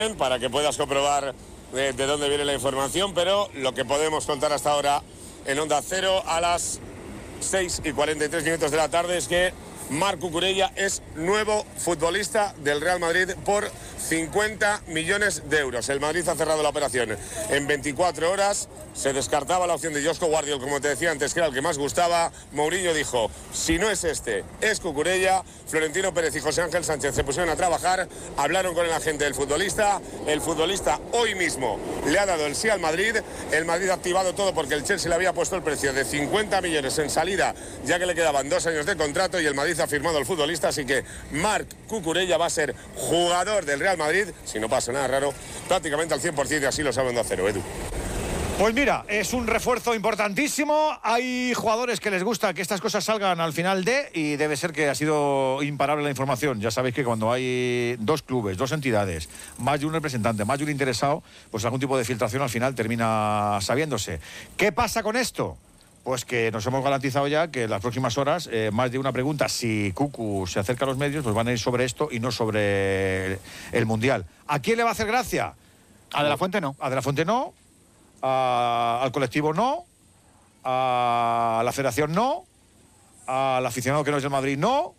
para que puedas comprobar de dónde viene la información, pero lo que podemos contar hasta ahora en Onda Cero a las 6:43 de la tarde es que Marc Cucurella es nuevo futbolista del Real Madrid por 50 millones de euros. El Madrid ha cerrado la operación en 24 horas. Se descartaba la opción de Josko Guardiol, como te decía antes, que era el que más gustaba. Mourinho dijo, si no es este, es Cucurella. Florentino Pérez y José Ángel Sánchez se pusieron a trabajar, hablaron con el agente del futbolista. El futbolista hoy mismo le ha dado el sí al Madrid. El Madrid ha activado todo porque el Chelsea le había puesto el precio de 50 millones en salida, ya que le quedaban 2 años de contrato, y el Madrid ha firmado al futbolista, así que Marc Cucurella va a ser jugador del Real Madrid, si no pasa nada raro, prácticamente al 100%, y así lo sabe Onda Cero, Edu. Pues mira, es un refuerzo importantísimo. Hay jugadores que les gusta que estas cosas salgan al final y debe ser que ha sido imparable la información. Ya sabéis que cuando hay 2 clubes, 2 entidades, más de un representante, más de un interesado, pues algún tipo de filtración al final termina sabiéndose. ¿Qué pasa con esto? Pues que nos hemos garantizado ya que en las próximas horas, más de una pregunta, si Cucu se acerca a los medios, pues van a ir sobre esto y no sobre el Mundial. ¿A quién le va a hacer gracia? A De La Fuente no. A De La Fuente no. Al colectivo no. A la federación no. Al aficionado que no es del Madrid no.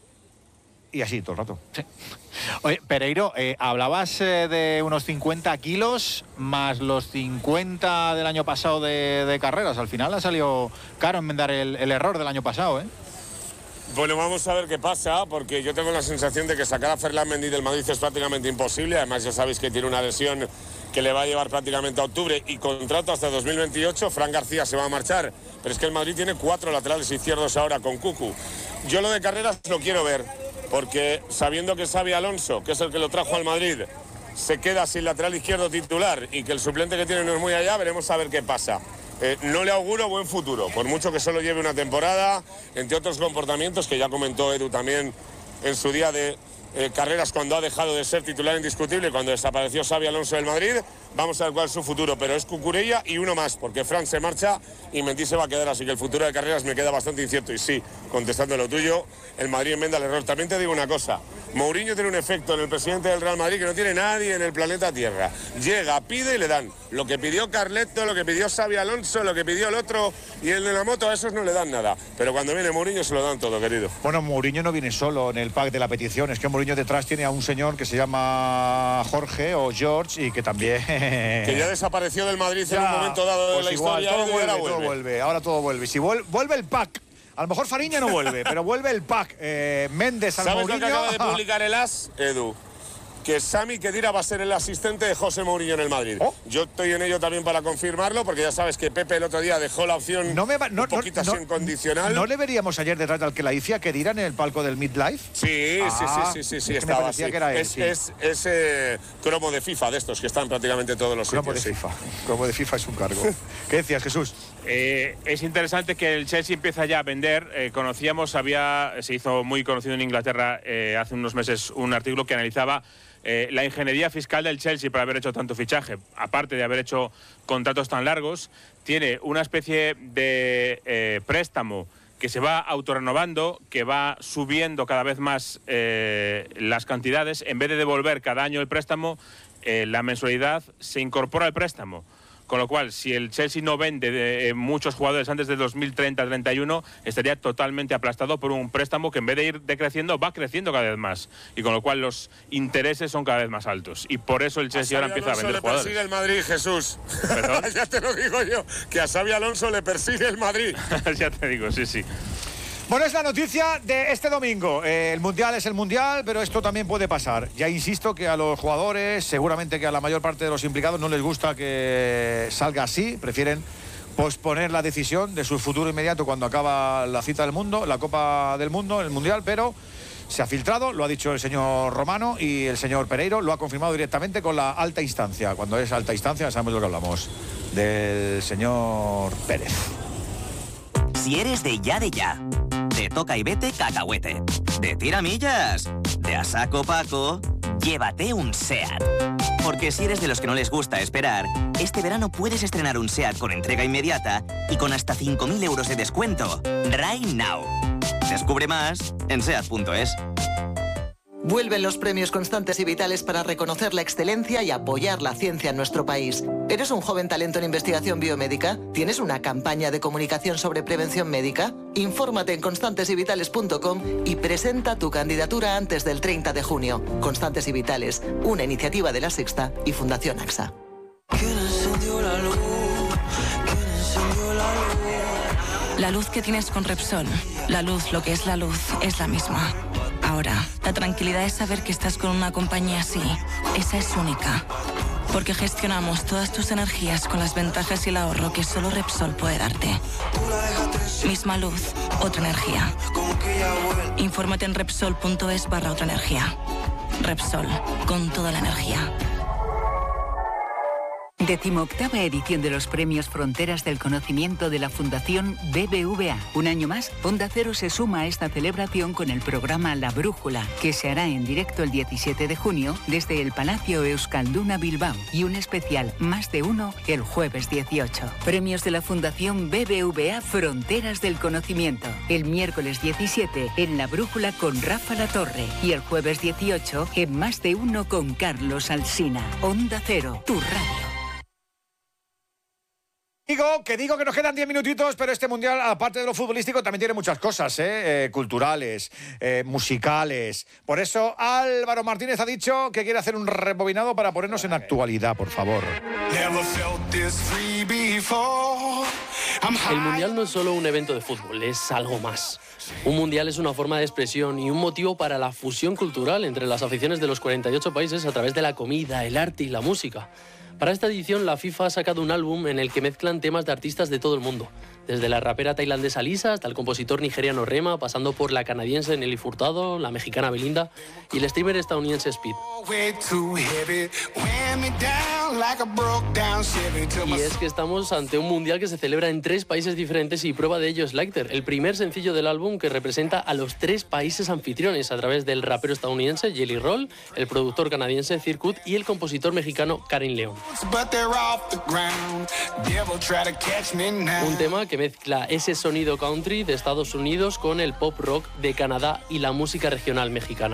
Y así todo el rato. Sí. Oye, Pereiro, hablabas de unos 50 kilos más los 50 del año pasado de carreras. Al final ha salido caro enmendar el error del año pasado, ¿eh? Bueno, vamos a ver qué pasa, porque yo tengo la sensación de que sacar a Ferland Mendy del Madrid es prácticamente imposible. Además, ya sabéis que tiene una lesión que le va a llevar prácticamente a octubre y contrato hasta 2028. Fran García se va a marchar, pero es que el Madrid tiene 4 laterales izquierdos ahora con Cucu. Yo lo de carreras lo quiero ver, porque sabiendo que Xabi Alonso, que es el que lo trajo al Madrid, se queda sin lateral izquierdo titular y que el suplente que tiene no es muy allá, veremos a ver qué pasa. No le auguro buen futuro, por mucho que solo lleve una temporada, entre otros comportamientos que ya comentó Edu también en su día de carreras, cuando ha dejado de ser titular indiscutible, cuando desapareció Xabi Alonso del Madrid. Vamos a ver cuál es su futuro, pero es Cucurella y uno más, porque Fran se marcha y Mendy se va a quedar, así que el futuro de carreras me queda bastante incierto. Y sí, contestando lo tuyo, el Madrid enmienda el error. También te digo una cosa, Mourinho tiene un efecto en el presidente del Real Madrid que no tiene nadie en el planeta Tierra. Llega, pide y le dan. Lo que pidió Carleto, lo que pidió Xabi Alonso, lo que pidió el otro y el de la moto, a esos no le dan nada. Pero cuando viene Mourinho se lo dan todo, querido. Bueno, Mourinho no viene solo en el pack de la petición, es que Mourinho detrás tiene a un señor que se llama Jorge o George y que también... que ya desapareció del Madrid en un momento dado de la historia. Ahora todo vuelve. Si vuelve el pack, a lo mejor Fariña no vuelve, pero vuelve el pack. Méndez al Mourinho. ¿Sabes lo que acaba de publicar el AS, Edu? Que Sami Khedira va a ser el asistente de José Mourinho en el Madrid. Oh. Yo estoy en ello también para confirmarlo, porque ya sabes que Pepe el otro día dejó la opción un poquito así incondicional. ¿No le veríamos ayer detrás del que la hice a Khedira en el palco del Midlife? Sí, sí, estaba así. Es cromo de FIFA, de estos que están prácticamente todos los cromo sitios. De FIFA. Cromo de FIFA es un cargo. ¿Qué decías, Jesús? Es interesante que el Chelsea empieza ya a vender. Se hizo muy conocido en Inglaterra hace unos meses un artículo que analizaba la ingeniería fiscal del Chelsea para haber hecho tanto fichaje. Aparte de haber hecho contratos tan largos, tiene una especie de préstamo que se va autorrenovando, que va subiendo cada vez más las cantidades. En vez de devolver cada año el préstamo, la mensualidad se incorpora al préstamo. Con lo cual, si el Chelsea no vende muchos jugadores antes de 2030-31, estaría totalmente aplastado por un préstamo que en vez de ir decreciendo, va creciendo cada vez más. Y con lo cual los intereses son cada vez más altos. Y por eso el Chelsea ahora empieza a vender jugadores. Le persigue el Madrid, Jesús. Ya te lo digo yo, que a Xabi Alonso le persigue el Madrid. Ya te digo, sí. Bueno, es la noticia de este domingo. El Mundial es el Mundial, pero esto también puede pasar. Ya insisto que a los jugadores, seguramente que a la mayor parte de los implicados no les gusta que salga así. Prefieren posponer la decisión de su futuro inmediato cuando acaba la cita del mundo, la Copa del Mundo, el Mundial, pero se ha filtrado, lo ha dicho el señor Romano y el señor Pereiro lo ha confirmado directamente con la alta instancia. Cuando es alta instancia sabemos de lo que hablamos, del señor Pérez. Si eres de ya, de toca y vete cacahuete, de tiramillas, de a saco Paco, llévate un SEAT. Porque si eres de los que no les gusta esperar, este verano puedes estrenar un SEAT con entrega inmediata y con hasta 5.000 euros de descuento. Right now. Descubre más en SEAT.es. Vuelven los premios Constantes y Vitales para reconocer la excelencia y apoyar la ciencia en nuestro país. ¿Eres un joven talento en investigación biomédica? ¿Tienes una campaña de comunicación sobre prevención médica? Infórmate en constantesyvitales.com y presenta tu candidatura antes del 30 de junio. Constantes y Vitales, una iniciativa de La Sexta y Fundación AXA. La luz que tienes con Repsol, la luz, lo que es la misma. Ahora, la tranquilidad es saber que estás con una compañía así. Esa es única. Porque gestionamos todas tus energías con las ventajas y el ahorro que solo Repsol puede darte. Misma luz, otra energía. Infórmate en Repsol.es/otra energía. Repsol, con toda la energía. 18ª edición de los Premios Fronteras del Conocimiento de la Fundación BBVA. Un año más, Onda Cero se suma a esta celebración con el programa La Brújula, que se hará en directo el 17 de junio desde el Palacio Euskalduna Bilbao, y un especial Más de Uno el jueves 18. Premios de la Fundación BBVA Fronteras del Conocimiento. El miércoles 17 en La Brújula con Rafa Latorre y el jueves 18 en Más de Uno con Carlos Alsina. Onda Cero, tu radio. Digo que nos quedan 10 minutitos, pero este Mundial, aparte de lo futbolístico, también tiene muchas cosas, culturales, musicales. Por eso Álvaro Martínez ha dicho que quiere hacer un rebobinado para ponernos en actualidad, por favor. El Mundial no es solo un evento de fútbol, es algo más. Un Mundial es una forma de expresión y un motivo para la fusión cultural entre las aficiones de los 48 países a través de la comida, el arte y la música. Para esta edición, la FIFA ha sacado un álbum en el que mezclan temas de artistas de todo el mundo. Desde la rapera tailandesa Lisa hasta el compositor nigeriano Rema, pasando por la canadiense Nelly Furtado, la mexicana Belinda y el streamer estadounidense Speed. Y es que estamos ante un mundial que se celebra en 3 países diferentes y prueba de ello es Lighter, el primer sencillo del álbum que representa a los 3 países anfitriones a través del rapero estadounidense Jelly Roll, el productor canadiense Circuit y el compositor mexicano Karin León. Un tema que mezcla ese sonido country de Estados Unidos con el pop rock de Canadá y la música regional mexicana.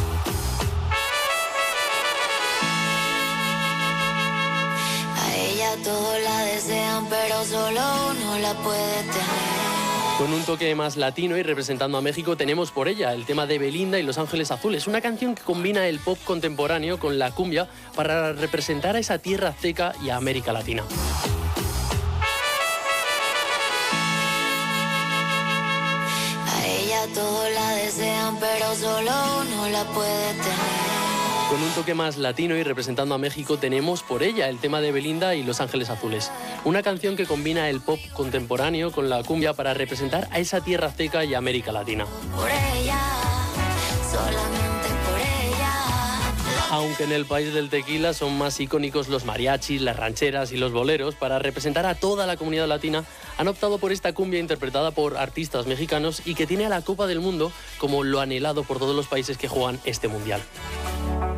A ella todos la desean, pero solo uno la puede tener. Con un toque más latino y representando a México tenemos Por ella, el tema de Belinda y Los Ángeles Azules, una canción que combina el pop contemporáneo con la cumbia para representar a esa tierra seca y a América Latina. A ella todos la desean, pero solo uno la puede tener. Con un toque más latino y representando a México tenemos Por ella, el tema de Belinda y Los Ángeles Azules. Una canción que combina el pop contemporáneo con la cumbia para representar a esa tierra seca y América Latina. Por ella, solamente por ella. Aunque en el país del tequila son más icónicos los mariachis, las rancheras y los boleros, para representar a toda la comunidad latina, han optado por esta cumbia interpretada por artistas mexicanos y que tiene a la Copa del Mundo como lo anhelado por todos los países que juegan este mundial.